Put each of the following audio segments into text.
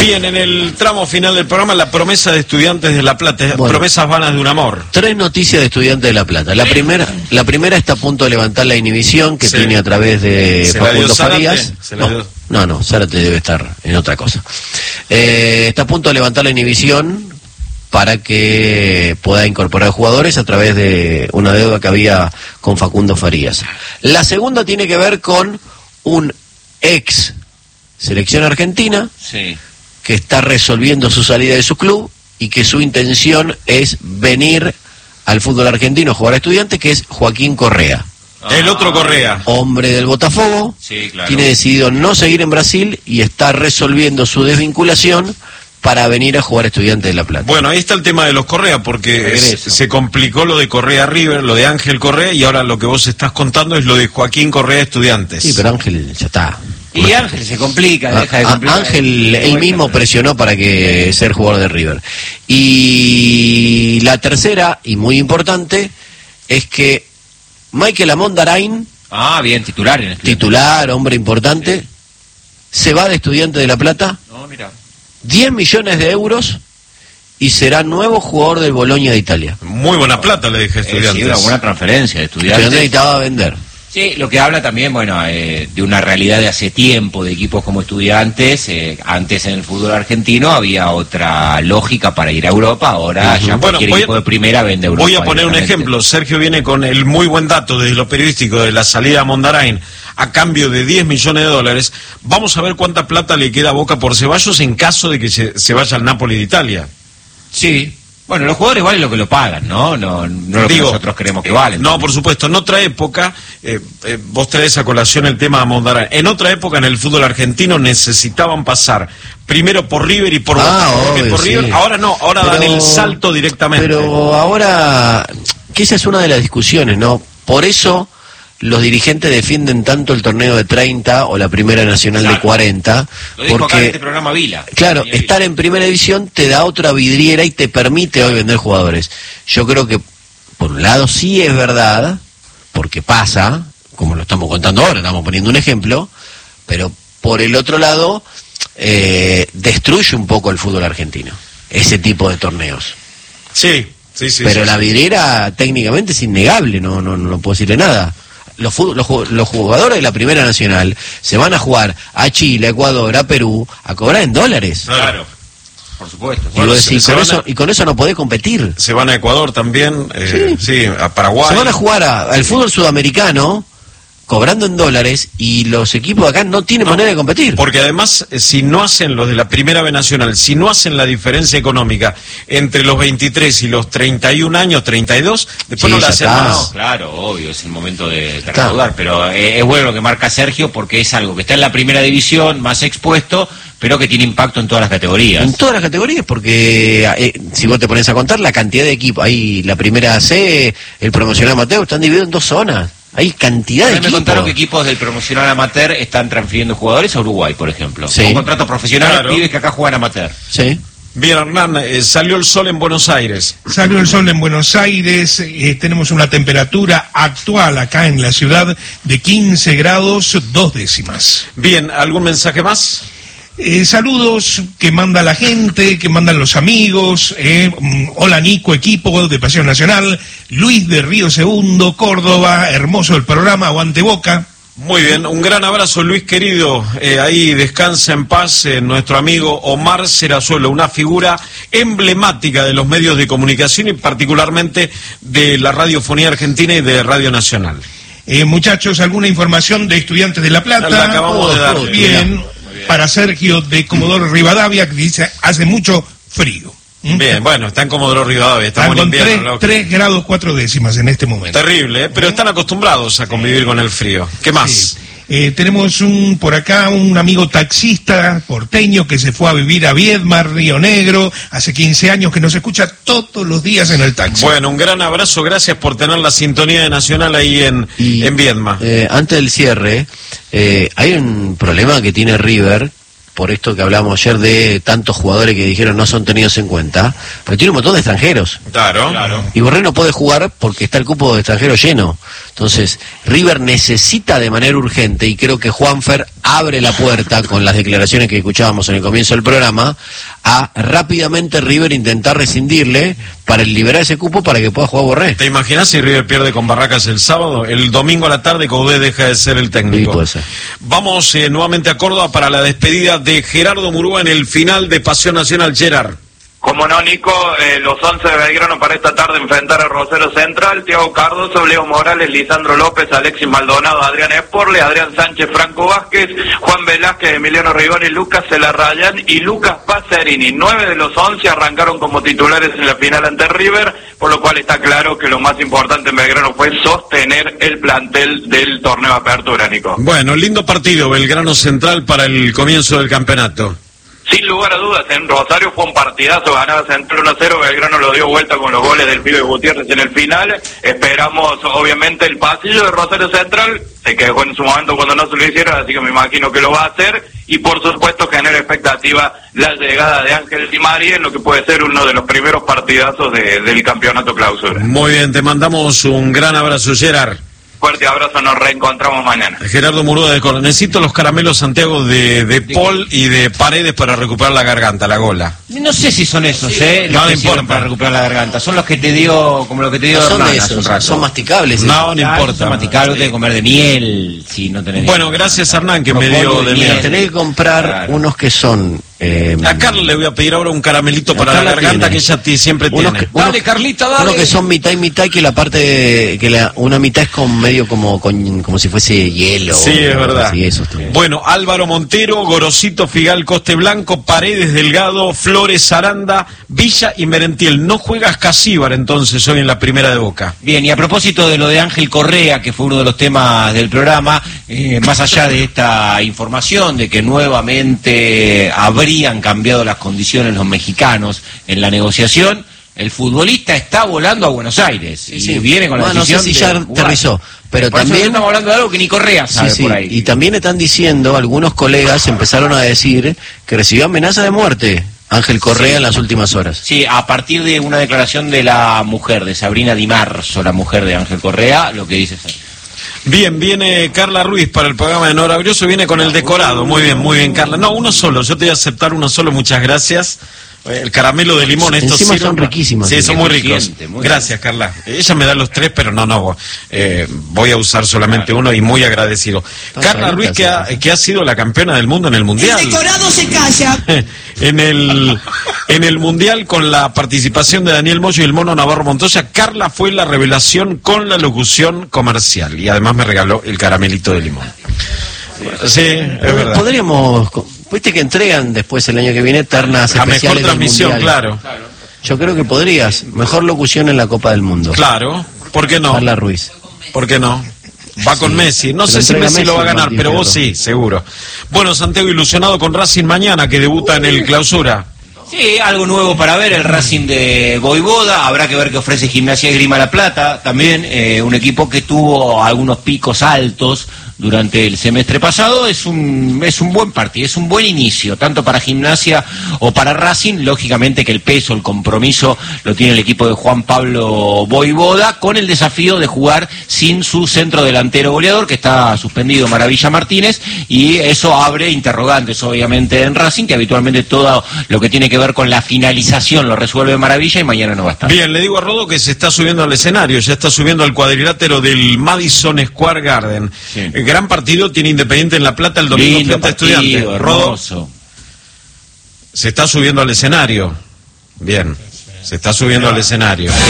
Bien, en el tramo final del programa, la promesa de Estudiantes de La Plata, bueno, promesas vanas de un amor. 3 noticias de Estudiantes de La Plata. La primera está a punto de levantar la inhibición que tiene a través de Facundo Farías. No, Zárate debe estar en otra cosa. Está a punto de levantar la inhibición para que pueda incorporar jugadores a través de una deuda que había con Facundo Farías. La segunda tiene que ver con un ex selección argentina que está resolviendo su salida de su club y que su intención es venir al fútbol argentino a jugar a Estudiantes, que es Joaquín Correa. El otro Correa. Hombre del Botafogo, tiene decidido no seguir en Brasil y está resolviendo su desvinculación para venir a jugar a Estudiantes de La Plata. Bueno, ahí está el tema de los Correa, porque se complicó lo de Correa River, lo de Ángel Correa, y ahora lo que vos estás contando es lo de Joaquín Correa Estudiantes. Sí, pero Ángel ya está. Y Ángel se complica, deja de complicar. Ángel él mismo presionó para que ser jugador de River. Y la tercera, y muy importante, es que Michael Amondarain, bien, titular en titular, hombre importante, se va de Estudiantes de La Plata. No, mira. 10 millones de euros y será nuevo jugador del Bologna de Italia. Muy buena plata, le dije a Estudiantes. Sí, una buena transferencia de Estudiantes. Estudiantes necesitaba vender. Sí, lo que habla también, de una realidad de hace tiempo de equipos como Estudiantes. Antes en el fútbol argentino había otra lógica para ir a Europa, ahora ya cualquier equipo de primera vende Europa. Voy a poner un ejemplo. Sergio viene con el muy buen dato desde lo periodístico de la salida a Mondarain a cambio de 10 millones de dólares. Vamos a ver cuánta plata le queda a Boca por Ceballos en caso de que se vaya al Napoli de Italia. Sí. Bueno, los jugadores valen lo que lo pagan, ¿no? No lo que nosotros creemos que valen. No, por supuesto. En otra época, vos traes a colación el tema de Mondarain. En otra época, en el fútbol argentino, necesitaban pasar primero por River y por Boca. Por River. Ahora no, ahora dan el salto directamente. Pero ahora, que esa es una de las discusiones, ¿no? Por eso los dirigentes defienden tanto el torneo de 30 o la Primera Nacional de 40. Lo dijo acá en este programa Vila. Claro, estar en Primera División te da otra vidriera y te permite hoy vender jugadores. Yo creo que, por un lado, sí es verdad, porque pasa, como lo estamos contando ahora, estamos poniendo un ejemplo, pero por el otro lado, destruye un poco el fútbol argentino, ese tipo de torneos. Sí. Pero la vidriera técnicamente es innegable, no puedo decirle nada. Los jugadores de la Primera Nacional se van a jugar a Chile, a Ecuador, a Perú, a cobrar en dólares. Claro, por supuesto. Y con eso no podés competir. Se van a Ecuador también, a Paraguay. Se van a jugar al fútbol sudamericano cobrando en dólares y los equipos de acá no tienen manera de competir. Porque además, si no hacen los de la Primera B Nacional, si no hacen la diferencia económica entre los 23 y los 31 años, 32, después no la hacen más. Claro, obvio, es el momento de recaudar, pero es bueno lo que marca Sergio porque es algo que está en la Primera División, más expuesto, pero que tiene impacto en todas las categorías. En todas las categorías, porque si vos te pones a contar la cantidad de equipos, ahí la Primera C, el promocional amateur, están divididos en 2 zonas. Hay cantidad de equipos. Me contaron que equipos del promocional amateur están transfiriendo jugadores a Uruguay, por ejemplo. Con contratos profesionales, pibes que acá juegan amateur. Sí. Bien, Hernán, salió el sol en Buenos Aires. Salió el sol en Buenos Aires, tenemos una temperatura actual acá en la ciudad de 15 grados 2 décimas. Bien, ¿algún mensaje más? Saludos que manda la gente, que mandan los amigos. Hola Nico, equipo de Pasión Nacional. Luis de Río Segundo, Córdoba. Hermoso el programa, aguante Boca. Muy bien, un gran abrazo Luis querido. Ahí descansa en paz nuestro amigo Omar Serazuelo, una figura emblemática de los medios de comunicación y particularmente de la radiofonía argentina y de Radio Nacional. Muchachos, ¿alguna información de Estudiantes de La Plata? La acabamos de dar. Bien. Para Sergio de Comodoro Rivadavia, que dice, hace mucho frío. Bien, bueno, está en Comodoro Rivadavia, están con 3 grados 4 décimas en este momento. Terrible, pero están acostumbrados a convivir con el frío. ¿Qué más? Sí. Tenemos por acá un amigo taxista porteño que se fue a vivir a Viedma, Río Negro, hace 15 años que nos escucha todos los días en el taxi. Bueno, un gran abrazo, gracias por tener la sintonía de Nacional ahí en Viedma. Antes del cierre, hay un problema que tiene River, por esto que hablamos ayer de tantos jugadores que dijeron no son tenidos en cuenta, pero tiene un montón de extranjeros. Claro. Y Borré no puede jugar porque está el cupo de extranjeros lleno. Entonces, River necesita de manera urgente, y creo que Juanfer abre la puerta con las declaraciones que escuchábamos en el comienzo del programa, a rápidamente River intentar rescindirle para liberar ese cupo para que pueda jugar Borré. ¿Te imaginas si River pierde con Barracas el sábado? El domingo a la tarde Coudet deja de ser el técnico. Sí, puede ser. Vamos nuevamente a Córdoba para la despedida de Gerardo Murúa en el final de Pasión Nacional. Gerard. Como no, Nico, los 11 de Belgrano para esta tarde enfrentar a Rosario Central, Thiago Cardoso, Leo Morales, Lisandro López, Alexis Maldonado, Adrián Esporle, Adrián Sánchez, Franco Vázquez, Juan Velázquez, Emiliano Rigoni, Lucas Celarrayán y Lucas Pacerini. 9 de los 11 arrancaron como titulares en la final ante River, por lo cual está claro que lo más importante en Belgrano fue sostener el plantel del torneo Apertura, Nico. Bueno, lindo partido Belgrano Central para el comienzo del campeonato. Sin lugar a dudas, en Rosario fue un partidazo, ganaba Central 1-0, Belgrano lo dio vuelta con los goles del pibe Gutiérrez en el final. Esperamos, obviamente, el pasillo de Rosario Central, se quejó en su momento cuando no se lo hicieron, así que me imagino que lo va a hacer. Y por supuesto genera expectativa la llegada de Ángel Di María en lo que puede ser uno de los primeros partidazos del campeonato Clausura. Muy bien, te mandamos un gran abrazo, Gerard. Fuerte abrazo, nos reencontramos mañana. Gerardo Murúa de Córdoba. Necesito los caramelos Santiago de Paul y de Paredes para recuperar la garganta, la gola. No sé si son esos, No me importa. Para recuperar la garganta. Son los que te dio, como lo que te dio Son Hernán de hace un esos, rato. son masticables. No importa. Son masticables, tenés que comer de miel, si no tenés. Bueno, gracias Hernán que me dio de miel. Tenés que comprar unos que son... a Carla le voy a pedir ahora un caramelito para la garganta que ella siempre tiene. Dale, Carlita, dale. Unos que son mitad y mitad, que la parte una mitad es con medio como si fuese hielo. Sí, es verdad. Así, eso, bueno, Álvaro Montero, Gorosito, Figal, Coste Blanco, Paredes, Delgado, Flores, Aranda, Villa y Merentiel. No juegas Casíbar entonces hoy en la primera de Boca. Bien, y a propósito de lo de Ángel Correa, que fue uno de los temas del programa, más allá de esta información de que nuevamente habrían cambiado las condiciones los mexicanos en la negociación, el futbolista está volando a Buenos Aires y viene con la decisión. No sé si ya aterrizó, pero por también estamos hablando de algo que ni Correa sabe por ahí. Y también están diciendo, algunos colegas empezaron a decir que recibió amenaza de muerte Ángel Correa en las últimas horas. Sí, a partir de una declaración de la mujer, de Sabrina Di Marzo, la mujer de Ángel Correa, lo que dice es... Bien, viene Carla Ruiz para el programa de Nora Brioso, viene con el decorado. Muy bien, Carla. No, uno solo, yo te voy a aceptar uno solo, muchas gracias. El caramelo de limón, estos encima son riquísimos. Sí, son muy ricos. Gracias, Carla. Ella me da los 3, pero no, voy a usar solamente uno y muy agradecido. Carla Ruiz, que ha sido la campeona del mundo en el Mundial. El decorado se calla. en el Mundial, con la participación de Daniel Moyo y el Mono Navarro Montoya, Carla fue la revelación con la locución comercial y además me regaló el caramelito de limón. Sí, es verdad. Podríamos... Viste que entregan después el año que viene ternas especiales. A mejor transmisión, claro. Yo creo que podrías. Mejor locución en la Copa del Mundo. Claro, ¿por qué no? Carla Ruiz. ¿Por qué no? Va con Messi. No sé si Messi lo va a ganar, pero vos sí, seguro. Bueno, Santiago, ilusionado con Racing mañana, que debuta en el Clausura. Sí, algo nuevo para ver, el Racing de Voivoda. Habrá que ver qué ofrece Gimnasia y Grima La Plata. También un equipo que tuvo algunos picos altos durante el semestre pasado. Es un buen partido, es un buen inicio, tanto para Gimnasia o para Racing. Lógicamente que el peso, el compromiso lo tiene el equipo de Juan Pablo Voivoda, con el desafío de jugar sin su centro delantero goleador, que está suspendido, Maravilla Martínez, y eso abre interrogantes obviamente en Racing, que habitualmente todo lo que tiene que ver con la finalización lo resuelve Maravilla y mañana no va a estar. Bien, le digo a Rodo que se está subiendo al escenario, ya está subiendo al cuadrilátero del Madison Square Garden. Sí. Gran partido tiene Independiente en La Plata el domingo frente a Estudiantes. Rodo se está subiendo al escenario. Bien, se está subiendo al escenario. Sí.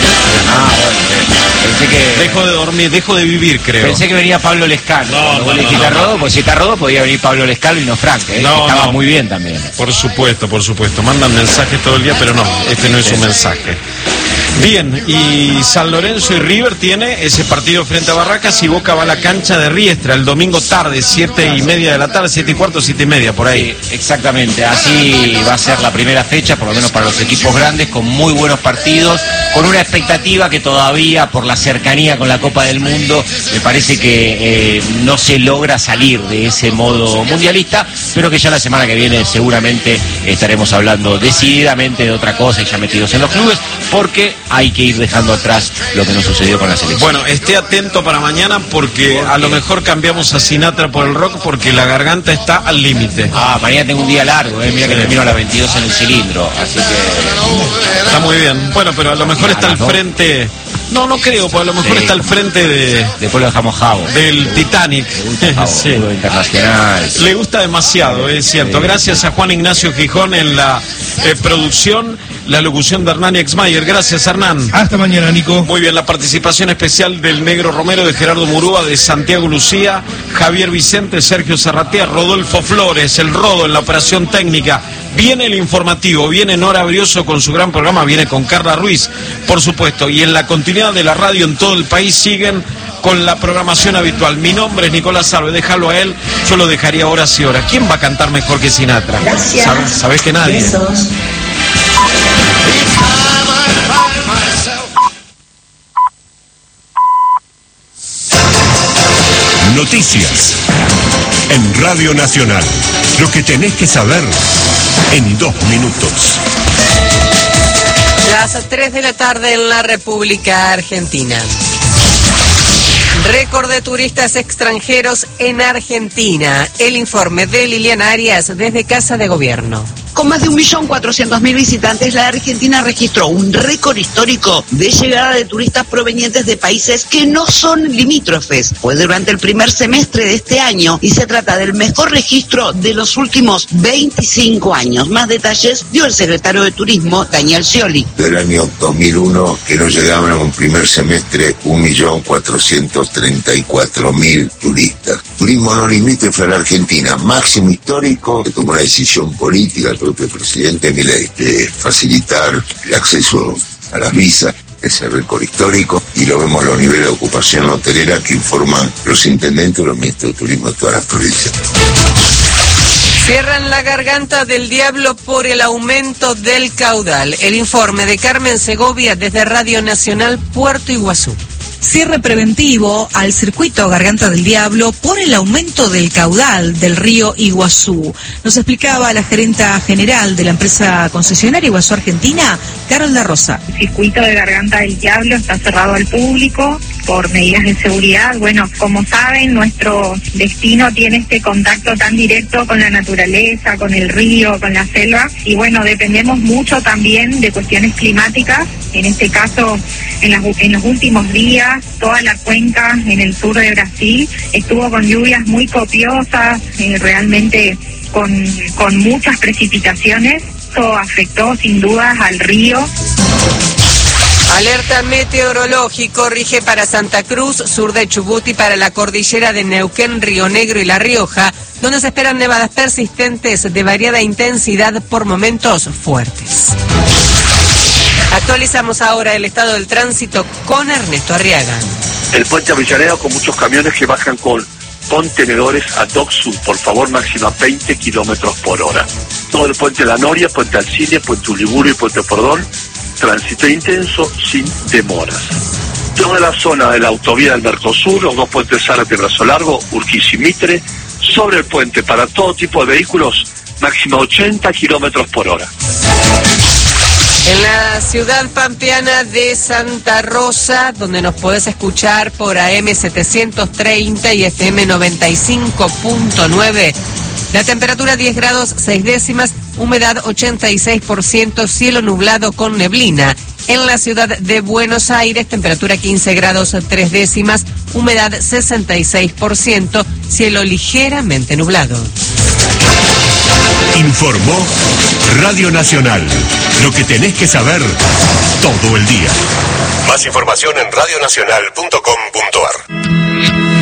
Pensé que... Dejo de dormir, dejo de vivir, creo. Pensé que venía Pablo Lescano. No, Rodo, pues si está Rodo podía venir Pablo Lescano y no Frank, estaba muy bien también. Por supuesto. Mandan mensajes todo el día, pero no, este no es un mensaje. Bien, y San Lorenzo y River tiene ese partido frente a Barracas y Boca va a la cancha de Riestra el domingo tarde, 7:30 de la tarde, 7:15, 7:30, por ahí. Sí, exactamente, así va a ser la primera fecha, por lo menos para los equipos grandes, con muy buenos partidos, con una expectativa que todavía, por la cercanía con la Copa del Mundo, me parece que no se logra salir de ese modo mundialista, pero que ya la semana que viene seguramente estaremos hablando decididamente de otra cosa y ya metidos en los clubes, porque hay que ir dejando atrás lo que nos sucedió con la selección. Bueno, esté atento para mañana porque a lo mejor cambiamos a Sinatra por el rock porque la garganta está al límite. Mañana tengo un día largo, mira que termino a las 22 en el cilindro, así que... Está muy bien. Bueno, pero a lo mejor está al frente... No creo, porque a lo mejor está al frente de... Después lo dejamos Javo. Del Titanic. Sí. Internacional. Le gusta demasiado, es cierto. Sí. Gracias a Juan Ignacio Gijón en la producción, la locución de Hernán Exmayer. Gracias, Hernán. Hasta mañana, Nico. Muy bien, la participación especial del Negro Romero, de Gerardo Murúa, de Santiago Lucía, Javier Vicente, Sergio Zarratea, Rodolfo Flores, el Rodo en la operación técnica. Viene el informativo, viene Nora Brioso con su gran programa, viene con Carla Ruiz, por supuesto, y en la continuidad de la radio en todo el país siguen con la programación habitual. Mi nombre es Nicolás Salve, déjalo a él, yo lo dejaría horas y horas. ¿Quién va a cantar mejor que Sinatra? Gracias. ¿Sabés que nadie? Besos. Noticias en Radio Nacional. Lo que tenés que saber en 2 minutos. Las 3 de la tarde en la República Argentina. Récord de turistas extranjeros en Argentina. El informe de Liliana Arias desde Casa de Gobierno. Con más de 1.400.000 visitantes, la Argentina registró un récord histórico de llegada de turistas provenientes de países que no son limítrofes. Fue durante el primer semestre de este año y se trata del mejor registro de los últimos 25 años. Más detalles dio el secretario de Turismo, Daniel Scioli. Del año 2001, que nos llegaban en un primer semestre 1.434.000 turistas. Turismo no limítrofe en la Argentina, máximo histórico, que tomó una decisión política el propio presidente Milei de facilitar el acceso a las visas, ese récord histórico, y lo vemos a los niveles de ocupación hotelera que informan los intendentes y los ministros de turismo de todas las provincias. Cierran la garganta del diablo por el aumento del caudal. El informe de Carmen Segovia desde Radio Nacional Puerto Iguazú. Cierre preventivo al circuito Garganta del Diablo por el aumento del caudal del río Iguazú. Nos explicaba la gerenta general de la empresa concesionaria Iguazú Argentina, Carol da Rosa. El circuito de Garganta del Diablo está cerrado al público por medidas de seguridad. Bueno, como saben, nuestro destino tiene este contacto tan directo con la naturaleza, con el río, con la selva, y bueno, dependemos mucho también de cuestiones climáticas. En este caso, en los últimos días, toda la cuenca en el sur de Brasil estuvo con lluvias muy copiosas, realmente con muchas precipitaciones. Esto afectó sin dudas al río. Alerta meteorológico rige para Santa Cruz, sur de Chubut y para la cordillera de Neuquén, Río Negro y La Rioja, donde se esperan nevadas persistentes de variada intensidad por momentos fuertes. Actualizamos ahora el estado del tránsito con Ernesto Arriaga. El puente Avellaneda con muchos camiones que bajan con contenedores a Dock Sur, por favor, máxima 20 kilómetros por hora. Todo el puente La Noria, puente Alcine, puente Uriburu y puente Pordón, tránsito intenso sin demoras. Toda la zona de la autovía del Mercosur, los 2 puentes Zárate, Brazo Largo, Urquiza y Mitre, sobre el puente para todo tipo de vehículos, máxima 80 kilómetros por hora. En la ciudad pampeana de Santa Rosa, donde nos podés escuchar por AM 730 y FM 95.9, la temperatura 10 grados 6 décimas, humedad 86%, cielo nublado con neblina. En la ciudad de Buenos Aires, temperatura 15 grados 3 décimas, humedad 66%, cielo ligeramente nublado. Informó Radio Nacional. Lo que tenés que saber todo el día. Más información en radionacional.com.ar.